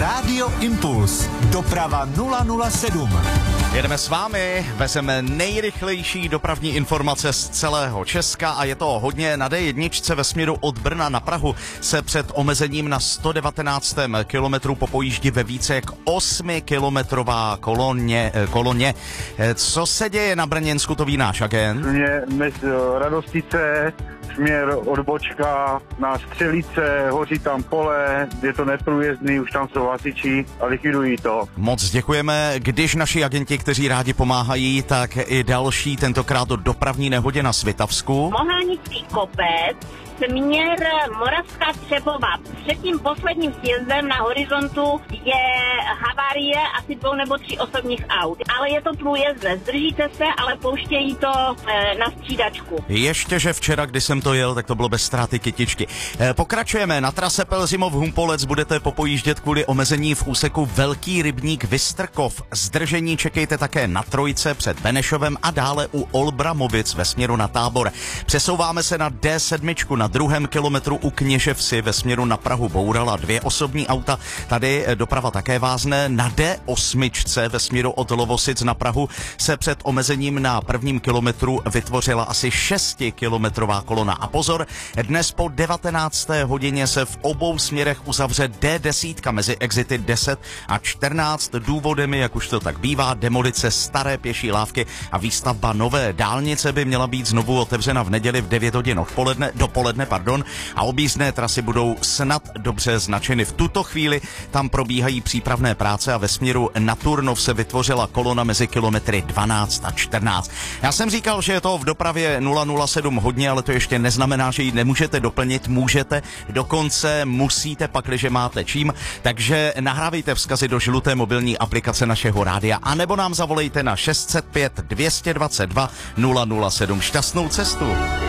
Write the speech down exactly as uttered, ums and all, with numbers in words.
Rádio Impuls. Doprava nula nula sedm. Jedeme s vámi, vezeme nejrychlejší dopravní informace z celého Česka a je to hodně. Na D jedna ve směru od Brna na Prahu se před omezením na sto devatenáct kilometrů po pojíždi ve více jak osmikilometrová koloně, koloně. Co se děje na Brněnsku, to ví náš agent? Mě Radostice, směr odbočka na Střelice, hoří tam pole, je to neprůjezdný, už tam jsou hasiči a likvidují to. Moc děkujeme, když naši agenti, kteří rádi pomáhají, tak i další, tentokrát o dopravní nehodě na Svitavsku. Mohánický kopec, směr Moravská Třebová. Před tím posledním sjezdem na horizontu je havárie asi dvou nebo tří osobních aut. Ale je to průjezdné, zdržíte se, ale pouštějí to e, na střídačku. Ještě, že včera, když jsem to jel, tak to bylo bez ztráty kytičky. E, pokračujeme. Na trase Pelzimov-Humpolec budete popojíždět kvůli omezení v úseku Velký rybník Vystrkov. Zdržení čekejte také na Trojce před Benešovem a dále u Olbramovic ve směru na Tábor. Přesouváme se na D sedm na druhém kilometru u Kněževsi ve směru na Prahu bourala dvě osobní auta. Tady doprava také vázne. Na D osm ve směru od Lovosic na Prahu se před omezením na prvním kilometru vytvořila asi šestikilometrová kolona. A pozor, dnes po devatenácté hodině se v obou směrech uzavře D deset mezi exity deset a čtrnáct. Důvodem je, jak už to tak bývá, demolice staré pěší lávky a výstavba nové dálnice by měla být znovu otevřena v neděli v devět hodin odpoledne, dopoledne, pardon, a objízdné trasy budou snad dobře značeny. V tuto chvíli tam probíhají přípravné práce a ve směru na Turnov se vytvořila kolona mezi kilometry dvanáct a čtrnáct. Já jsem říkal, že je to v dopravě nula nula sedm hodně, ale to ještě neznamená, že ji nemůžete doplnit. Můžete, dokonce musíte, pakliže máte čím. Takže nahrávejte vzkazy do žluté mobilní aplikace našeho rádia, anebo nám zavolejte na šest set pět dvě stě dvacet dva nula nula sedm. Šťastnou cestu.